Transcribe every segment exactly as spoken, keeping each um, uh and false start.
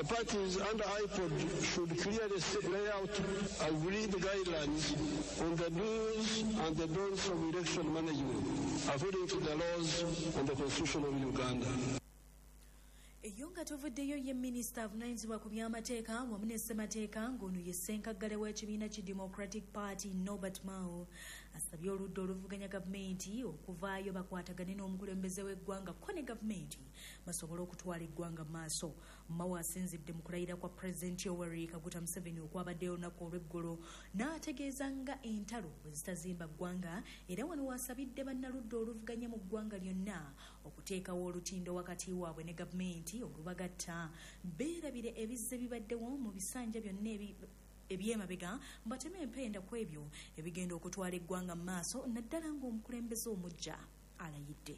The parties under I P O D should clearly lay out agreed guidelines on the do's and the don'ts of election management according to the laws and the Constitution of Uganda. Eyonga tuvuddeyo ye Minister avunanyizibwa ku by'amateeka wamu ne ssemateeka ng'ono ye ssenkaggale w'ekibiina ki Democratic Party Norbert Mao asabye oludda oluvuganya gavumenti okuvaayo bakwatagane n'omukulembeze w'eggwanga ko ne gavumenti basobole okutwala eggwanga maaso. Mao asinzidde mu kulayira kwa Pulezidenti Yoweri Kaguta Museveni okwabaddeyo olunaku olw'eggulo n'ategeeza nga entalo bwe zitazimba ggwanga era wano wasabidde bannaludda oluvuganya mu ggwanga lyonna okuteekawo olutindo wakati waabwe ne gavumenti olubagatta beerabire ebizze bibaddewo mu bisanja byonna ebyemabega mbateme empenda ku ebyo ebigenda okutwala eggwanga mu maaso naddala ng'omukulembeze omujja alayidde.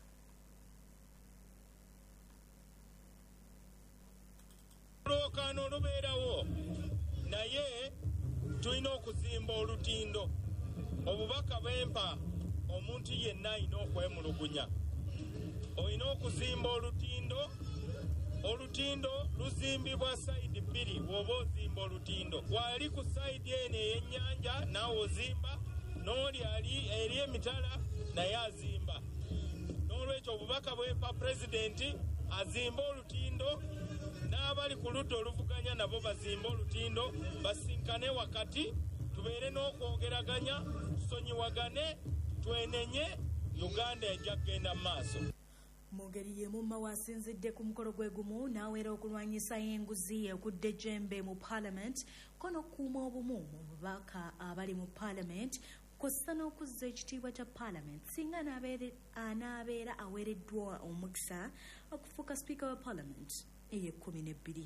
Olwokaano olubeerawo naye tulina okuzimba olutindo obubaka bwempa omuntu yenna alina okwemulugunya. Olina okuzimba olutindo olutindo luzimbibwa saidi bbiri bw'oba ozimba olutindo wali ku saidi eno ey'ennyanja naawe ozimba n'oli ali eri emitala naye azimba. N'olwekyo obubaka bwepa pulezidenti azimba olutindo n'abali ku ludda oluvuganya nabo bazimba olutindo basinkane wakati tubeere n'okwogeraganya tusonyiwagane twenenye Uganda ejja kugenda mu maaso. Mu ngeri y'emu Mao asinzidde ku mukolo gwe gumu n'aweera okulwanyisa enguzi okudda ejjembe mu Parliament ko n'okukuuma obumu mu bubaka abali mu Parliament kw'ossa n'okuzza ekitiibwa kya Parliament singa anaabeera aweereddwa omukisa okufuuka Speaker wa Parliament ey'ekkumi n'ebbiri.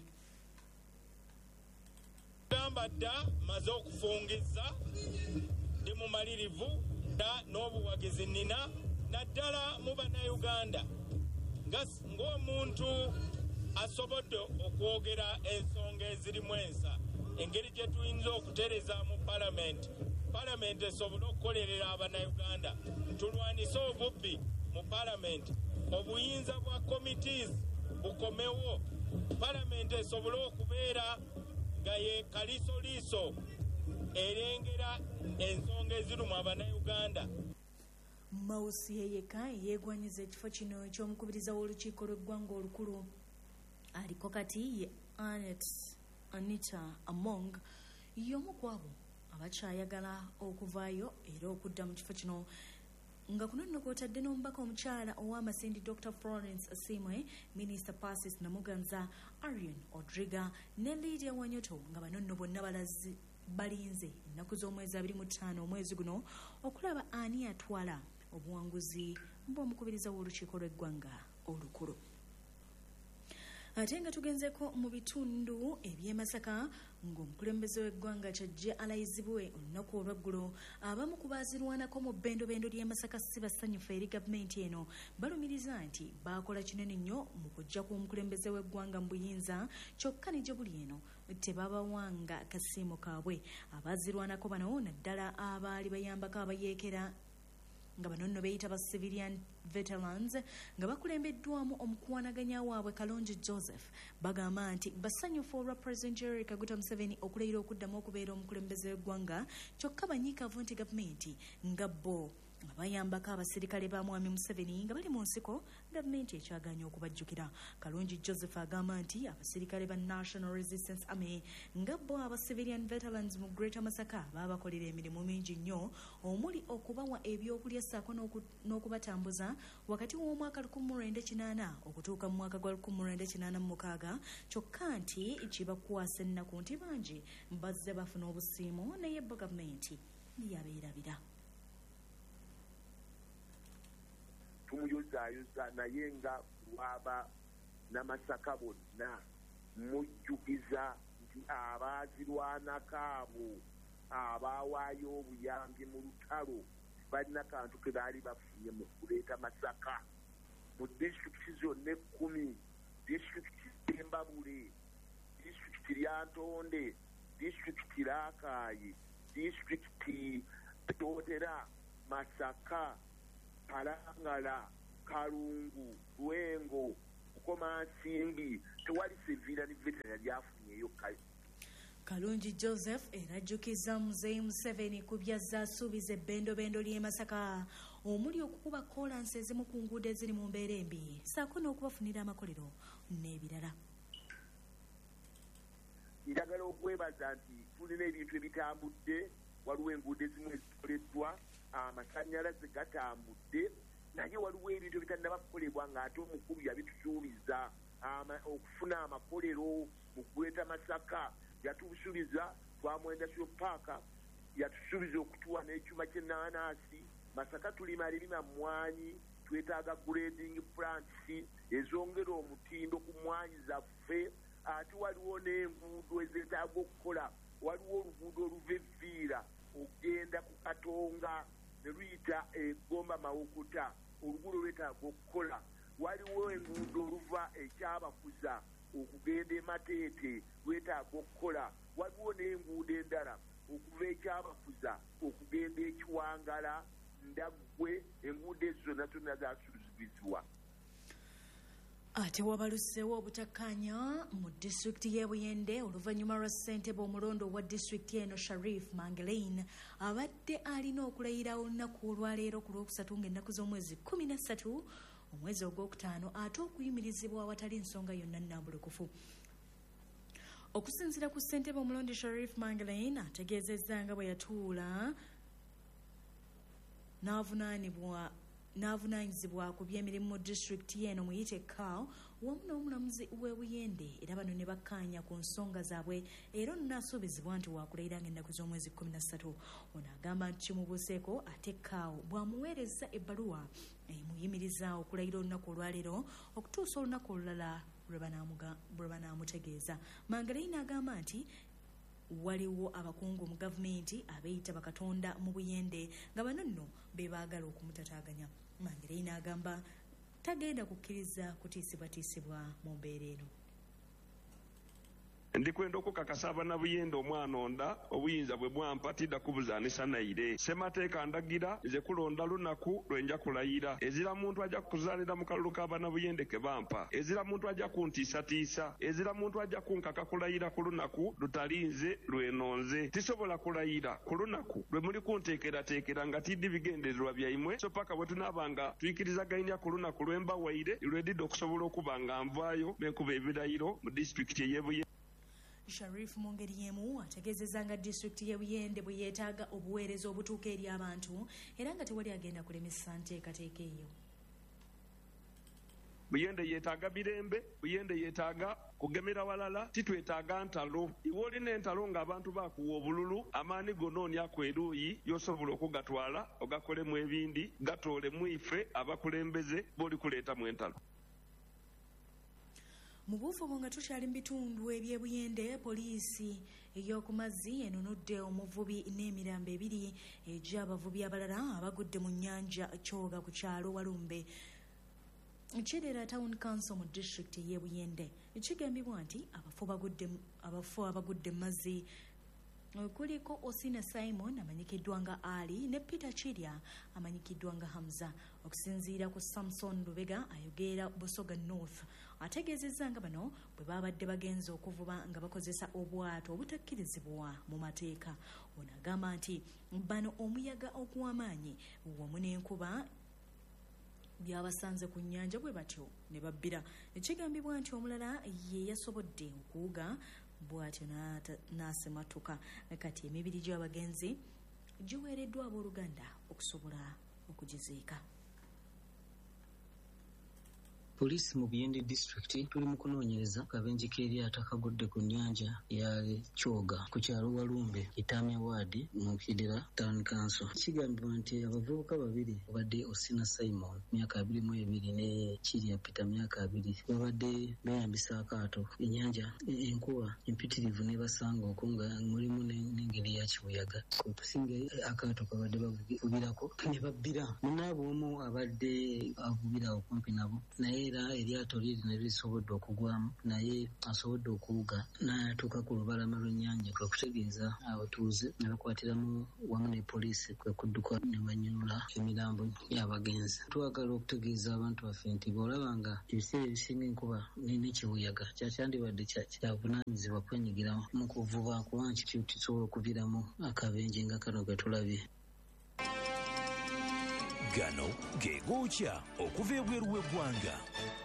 Gamba dda maze okufungiza ndi mumalirivu dda n'obuwagizi nina naddala mu bannayuganda ng'omuntu asobodde okwogera ensonga ezirimu ensa engeri gye tuyinza okutereza mu Parliament. Parliament esobole okukolerera abannayuganda tulwanise obubbi mu Parliament obuyinza bwa committees bukomewo. Parliament esobole okubeera nga ye kalisoliiso erengera ensonga ezirimu abannayuganda. Mao si yeyeka yeegwanyiza ekifo kino eky'omukubiriza w'olukiiko lw'eggwanga olukulu aliko kati ye Anet Anita Among y'omu ku abo abakyayagala okuvaayo era okudda mu kifo kino nga kuno nno kw'otadde n'omubaka omukyala ow'Amasindi Doctor Florence Asimwe, Minisita Persis Namuganza, Arian Odriga ne Lydia Wanyoto nga bano nno bonna balazi balinze ennaku z'omwezi abiri mu ttaano omwezi guno okulaba ani atwala obuwanguzi bw'omukubiriza w'olukiiko lw'eggwanga olukulu. Ate nga tugenzeko mu bitundu eby'e Masaka ng'omukulembeze w'eggwanga kyajja alayizibwe olunaku olw'eggulo abamu ku baazirwanako mu bbendobendo ly'e Masaka si basanyufu eri gavumenti eno balumiriza nti baakola kinene nnyo mu kujja kw'omukulembeze w'eggwanga mu buyinza kyokka ne gye buli eno tebabawanga kasiimo kaabwe. Abaazirwanako bano naddala abaali bayambako abayeekera nga bano nno beeyita ba civilian veterans nga bakulembeddwamu omukuwanaganya waabwe Kalonji Joseph bagamba nti basanyufu olwa President Yoweri Kaguta Museveni okulayira okuddamu okubeera omukulembeze w'eggwanga kyokka banyiikaavu nti gavumenti nga bo nga bayambako abasirikale ba Mwami Museveni nga bali mu nsiko gavumenti ekyaganya okubajjukira. Kalonji Joseph agamba nti abasirikale ba National Resistance Army nga bo aba civilian veterans mu Greater Masaka baabakolera emirimu mingi nnyo omuli okubawa ebyokulya ssaako n'okubatambuza wakati w'omwaka lukumi mu lwenda kinaana okutuuka mu mwaka gwa lukumi mu lwenda kinaana mu mukaaga kyokka nti kibakwasa ennaku nti bangi bazze bafuna obusiimo naye bo gavumenti yabeerabira. Tumuyozaayoza naye nga lwaba n'Amasaka bonna mujjukiza nti abaazirwanako abo abaawaayo obuyambi mu lutalo balina kantu ke baali bafunye mu kuleeta Masaka mu disitulikiti zonna ekkumi, disitulikiti y'Embabule, disitulikiti lya Ntonde, disitulikiti Raakaayi, disitulikiti Totera, Masaka, Kalangala, Kalungu, Lwengo, Komansimbi, tewali civilian veteran eyo kale. Kalungi Joseph era ajjukiza Muzeeyi Museveni ku byazza asuubiza ebbendobendo ly'e Masaka omuli okukuba koolansi ezimu ku nguudo eziri mu mbeera embi ssaako n'okubafunira amakolero n'ebirala. Njagala okwebaza nti tulina ebintu ebitambudde, waliwo enguudo ezimu ezikoleddwa, amasannyalaze gatambudde, naye waliwo ebintu ebitannaba kukolebwa ng'ate omukulu yabitusuubiza okufuna amakolero mu Greater Masaka. Yatusuubiza Twamu Industrial Park, yatusuubiza okutuwa n'ekyuma ky'ennaanasi. Masaka tulima lirima mmwanyi, twetaaga grading plants ezongera omutindo ku mmwanyi zaffe. Ate waliwo n'enguudo ezeetaaga okukola. Waliwo oluguudo oluva evviira ogenda ku Katonga ne luyita eggomba Mawokota, oluguudo lwetaaga okukola. Waliwo enguudo oluva ekyabakuza okugenda e Mateete lwetaaga okukola. Waliwo n'enguudo endala okuva ekyabakuza okugenda e Kiwangala, Ndaggwe, enguudo ezo zonna zonna zaasuubizibwa. Ate wabaluseewo obutakkaanya mu disitulikiti y'e Buyende oluvannyuma lwa ssentebe omulondo wa disitulikiti eno Sharif Mangelaine abadde alina okulayira olunaku olwaleero ku lwokusatu ng'ennaku z'omwezi kumi na ssatu omwezi ogwokutaano ate okuyimirizibwa awatali nsonga yonna nnambulukufu. Okusinziira ku ssentebe omulondo Sharif Mangelaine ategeezezza nga bwe yatuula n'avunaanibwa n'avunaanyizibwa ku by'emirimu mu disitulikiti eno Muyite Kao wamu n'omulamuzi w'e Buyende era bano ne bakkaanya ku nsonga zaabwe era n'asuubizibwa nti waakulayira ng'ennaku z'omwezi kumi na ssatu. Ono agamba nti kimubuuseeko ate Kao bw'amuweereza ebbaluwa emuyimiriza okulayira olunaku olwaleero okutuusa olunaku olulala lwe banaamutegeeza. Mangelaine agamba nti waliwo abakungu mu gavumenti abeeyita bakatonda mu Buyende nga bano nno be baagala okumutataaganya. Mangelaine agamba tagenda kukkiriza kutiisibwatiisibwa mu mbeera eno. Ndikwenda okukakasa abannabuyende omwana onda obuyinza bwe bwampa tidda kubuzaanisa naire. Ssemateeka ndagira nze kulonda lunaku lwe nja kulayira. Ezira muntu ajja kuzaalira mu kalulu k'abannabuyende ke bampa. Ezira muntu ajja kuntiisatiisa. Ezira muntu ajja kunkaka kulayira ku lunaku lutalinze lwenonze. Tisobola kulayira ku lunaku lwe muli kunteekerateekera nga tiddi bigendererwa byammwe so paka bwe tunaabanga tuyikirizaganya ku lunaku lwe mbawaire lwedidde okusobola okuba nga nvaayo n'enkuba ebirayiro mu disitulikiti ey'e Buyende. Sharif mu ngeri y'emu ategeezezza nga disitulikiti y'e Buyende bwe yeetaaga obuweereza obutuuka eri abantu era nga tewali agenda kulemesa nteekateeka eyo. Buyende yeetaaga mirembe, Buyende yeetaaga kugemera walala, titwetaaga ntalo. Iwe olina entalo ng'abantu baakuwa obululu, amaani gonoonya kweruuyi y'osobola okugatwala ogakolemu ebindi gatoolemu ife abakulembeze b'oli kuleetamu entalo. Mu buufubo nga tukyali mu bitundu eby'e Buyende, poliisi ey'oku mazzi enunudde omuvubi n'emirambo ebiri egy'abavubi abalala abagudde mu nnyanja Kyoga ku kyalo Walumbe Kirera Town Council mu disitulikiti y'e Buyende. Kigambibwa nti abafu abagudde mu mazzi kuliko Osina Simon amanyikiddwa nga Ali ne Peter Chirya amanyikiddwa nga Hamza. Okusinziira ku Samson Lubega ayogera Busoga North ategeezezza nga bano bwe babadde bagenza okuvuba nga bakozesa obwato obutakkirizibwa mu mateeka. Ono agamba nti bano omuyaga ogw'amaanyi wamu n'enkuba byabasanze ku nnyanja bwe batyo ne babbira. Ekigambibwa nti omulala ye yasobodde okuwuga bw'atyo n'asematuka. Kati emibiri gy'abagenzi giweereddwa abooluganda okusobola okugiziika. Poliisi mu Buyende District tuli mu kunoonyereza kabenje k'eryato akagudde ku nnyanja ya Kyoga ku kyalo Walumbe Kitame Ward mu Kirera Town Council. Kigambibwa nti abavubuka babiri obadde Osina Simon myaka abiri mu ebiri ne Chirya Peter myaka abiri babadde beeyambisa akaato ennyanja enkuba empitirivu ne basanga okunga mulimu n'engeri ya kibuyaga okusinga akaato kabadde bavugirako ne babbira. Munaabo omu abadde avubira okumpi nabo naye embeera eryato liri ne lisobodde okugwamu naye asobodde okuwuga n'atuuka ku lubalama lw'ennyanja kwe kutegeeza abatuuze ne bakwatiramu wamu ne poliisi kwe kudduka ne banyonyola emirambo y'abagenzi. Twagala okutegeeza abantu baffe nti bw'olaba nga ebiseera ebisinga enkuba n'ekibuyaga kyakyandibadde kyavunaanyizibwa kwenyigira mu kuvuba kuba nti kisobola okuviiramu akabenje nga kano ge tulabye. Gano ge gookya okuva ebweru w'eggwanga.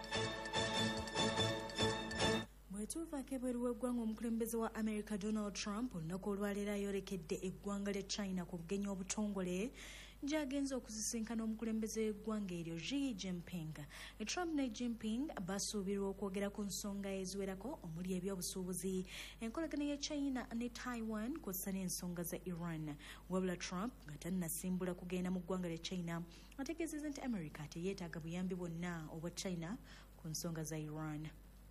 Bwetuvaako ebweru w'eggwanga, omukulembeze wa America Donald Trump olunaku olwaleero ayolekedde eggwanga lya China ku bugenyi obutongole gy'agenza okuzisinkana omukulembeze w'eggwanga eryo Xi Jinping. Trump ne Jinping basuubirwa okwogera ku nsonga eziwerako omuli ebyobusuubuzi, enkolagana ya China ne Taiwan kw'ossa n'ensonga za Iran. Wabula Trump nga tannasimbula kugenda mu ggwanga lya China ategeezezza nti America teyeetaaga buyambi bwonna obwa China ku nsonga za Iran.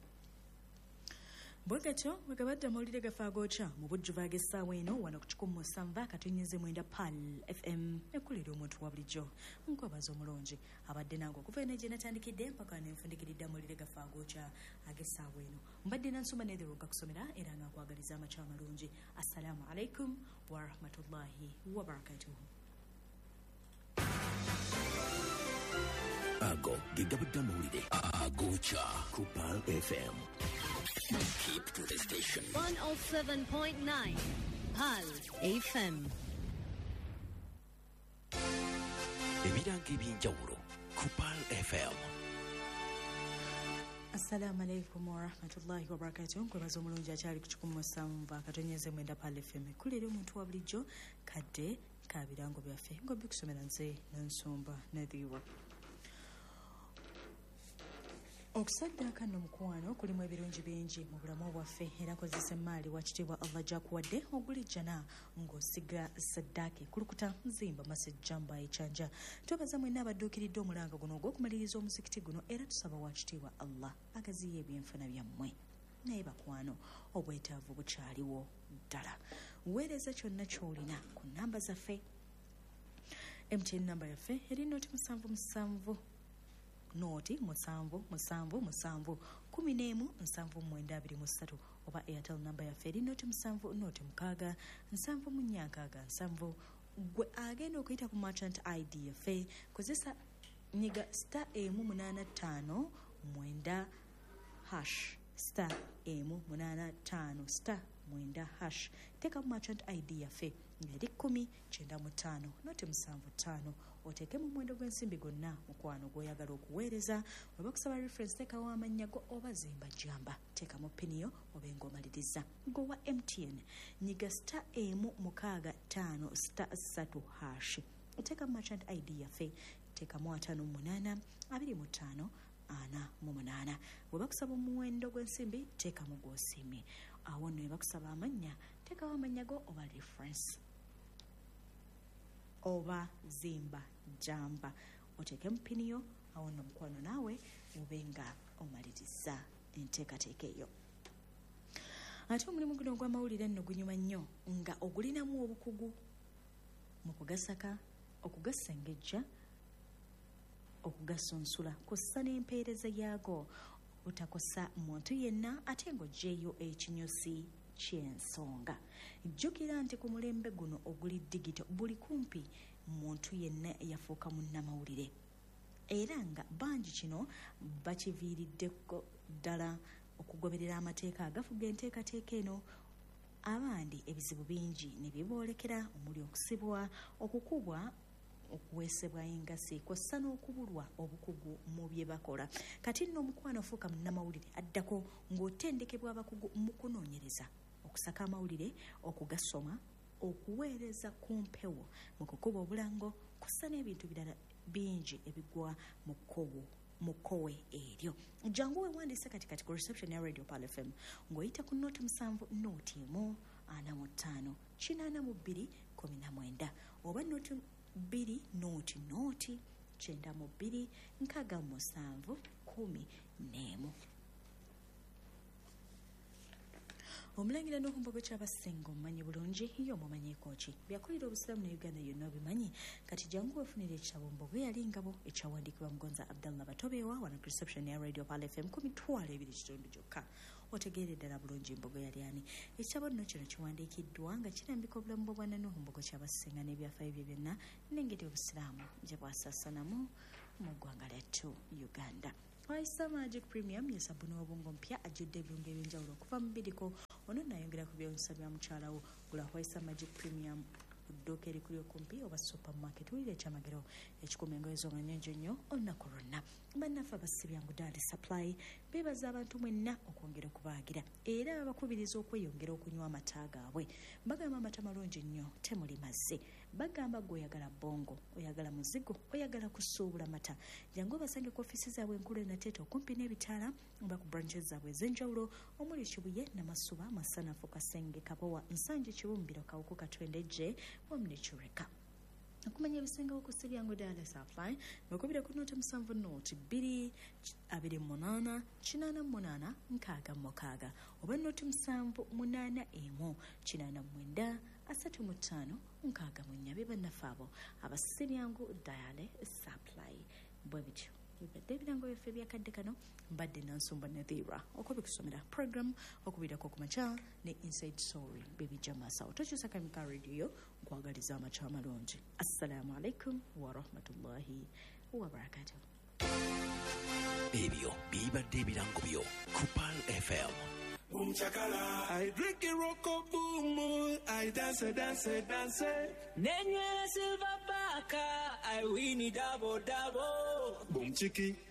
Bwegatyo wegabadde amawulire gafe agookya mu bujjuva ag'essaawa eno wano ku kikumi musanvu akatonnyeze mwenda P A L F M ekkulira omuntu wa bulijjo. Nkwebaza omulungi abadde nange okuva eno gye natandikidde mpaka nenfundikiridde amawulire gafe agookya ag'essaawa eno. Mbadde nansuma neetheruka kusomera era nga nkwagaliza amakya amalungi. Assalamu alaikum wa rahmatullahi wa barakatuhu. Ago ge gabadde amawulire agookya ku P A L F M. Keep to the station. one oh seven point nine P A L F M. Ebiranga eby'enjawulo ku P A L F M. Assalamu alaikum wa rahmatullahi wa barakatuh. Nkwebaza omulungi akyali ku kikumi musanvu akatonnyeze mwenda P A L F M ekkulira omuntu wa bulijjo kadde ka birango byaffe ng'obikusomera nze n'ensumba n'edhiwa. Okusaddaaka nno mukwano kulimu ebirungi bingi mu bulamu bwaffe era kozesa emaali wa kitiibwa Allah gy'akuwadde ogulijjana ng'osiga saddaaka ekulukuta nzimba masejjamba ekyanja. Twebaza mwenna abadduukiridde omulanga guno ogw'okumaliriza omuzikiti guno era tusaba wa kitiibwa Allah agaziya ebyenfuna byammwe. Naye bakwano obwetaavu bukyaliwo ddala. Weereza kyonna ky'olina ku nnamba zaffe. M T N namba yaffe eri noti musanvu musanvu noti musanvu musanvu musanvu kumi n'emu nsanvu mwenda abiri mu ssatu oba Airtel namba yaffe eri noti musanvu noti mukaaga nsanvu mu nnyakaaga nsanvu. Gwe agenda okuyita ku merchant I D yaffe kozesa nyiga star emu munaana ttaano mwenda hash star emu munaana ttaano star mwenda hash. Teeka mu merchant I D yaffe ng'eri kkumi kyenda mu ttaano noti musanvu ttaano. Oteekemu omuwendo gw'ensimbi gwonna mukwano gw'oyagala okuweereza. Bwe bakusaba reference teekawo amannya go oba zimba jjamba. Teekamu piniyo obe ng'omaliriza. Gwe wa M T N nyiga star emu mukaaga ttaano star ssatu hash. Teeka mu merchant I D yaffe teekamu ataano mu munaana abiri mu ttaano ana mu munaana. Bwe bakusaba omuwendo gw'ensimbi teekamu gw'osiimye. Awo nno bwe bakusaba amannya teekawo amannya go oba reference oba zimba jamba. Oteekemu piniyo awo nno mukwano naawe ube nga omaliriza enteekateeka eyo. Ate omulimu guno ogw'amawulire nno gunyuma nnyo nga ogulinamu obukugu mu kugasaka, okugasengejja, okugasunsula kw'ossa n'empeereza yaago obutakosa muntu yenna ate ng'oggyeeyo ekinyusi ky'ensonga. Jjukira nti ku mulembe guno oguli digito buli kumpi muntu yenna yafuuka munnamawulire era nga bangi kino bakiviiriddeko ddala okugoberera amateeka agafuga enteekateeka eno. Abandi ebizibu bingi ne biboolekera omuli okusibwa, okukubwa, okuweesebwa engasi kw'ossa n'okubulwa obukugu mu bye bakola. Kati nno omukwano ofuuka munnamawulire addako ng'otendekebwa abakugu mu kunoonyereza, okusaka amawulire, okugasoma, okuweereza ku mpewo, mu kukuba obulango kw'ossa n'ebintu birala bingi ebigwa mu kkowo mu kkowe eryo. Jangu weewandiise kati kati ku reception ya Radio P A L F M ng'oyita ku nooti musanvu nooti emu ana mu ttaano kinaana mu bbiri kumi na mwenda oba nooti bbiri nooti nooti kyenda mu bbiri nkaaga mu musanvu kumi n'emu. omulangira n'okumbogo ky'abasengo omumanyi bulungi yo mumanyiiko ki byakolera obusiraamu ne uganda yonna obimanyi kati jangu wefunira ekitabo mbogo yali ngabo ekyawandiikibwa mugonza abdallah batobewa wana reception ya radio pal fm ku mitwalo ebiri kitundu gyokka otegeere ddala bulungi mbogo yali ani ekitabo nno kino kiwandiikiddwa nga kirambika obulamu bw'obwana n'ombogo ky'abasenga n'ebyafaayo bye byonna n'engeri obusiraamu gye bwasaasanamu mu ggwanga lyattu uganda. Waisa Magic Premium yesabuni w'obwongo mpya ajjudde ebirungo eby'enjawulo okuva mu bidiko ono nayongera ku byewunyisa bya mukyalawo gula Waisa Magic Premium udduuka erikuli okumpi oba supermarket wulira ekyamagero ekikuma engoye zo nga nnyonjo nnyo olunaku lwonna bannaffe abasibyangu Daali Supply beebaza abantu mwenna okwongera okubaagira era babakubiriza okweyongera okunywa amata gaabwe bagamba amata malungi nnyo temuli mazzi bagamba gwe oyagala bongo oyagala muzigo oyagala kusuubula mata jangu basange ku ofiisi zaabwe enkulu enateeta okumpi n'ebitaala oba ku branches zaabwe ez'enjawulo omuli Kibuye Namasuba Masanafu Kasenge Kabowa Nsanje Kibumbiro Kawuku Katwendejje Omnichureka okumanya ebisinga okusibyangu Daali Supply bakubira ku noti musanvu noti bbiri abiri munaana kinaana munaana nkaaga mukaaga oba noti musanvu munaana emu kinaana mwenda asatu mu ttaano nkaaga mu nnya bannaffe abo abasibyangu Daali Supply bwe bityo bibadde ebirango byaffe byakadde kano mbadde nansumba Nadhira okubikusomera program okubirako ku makya ne Inside Story bebijja maasawo tokyusa kamika radio nkwagaliza amakya amalungi. Assalamu alaikum warahmatullahi wabarakatuh. Ebyo bibadde ebirango byo ku Pal F M. Boom chakala, I drink a roco boom, I dance, dance, dance. Nenye silver baka, I win it double double. Boom chiki.